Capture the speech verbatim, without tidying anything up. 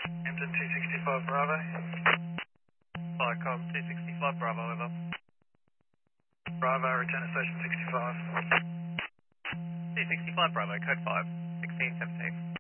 Hampton two sixty-five Bravo. Flycom two sixty-five Bravo, over. Bravo, return to station sixty-five. two sixty-five Bravo, code five, sixteen seventeen.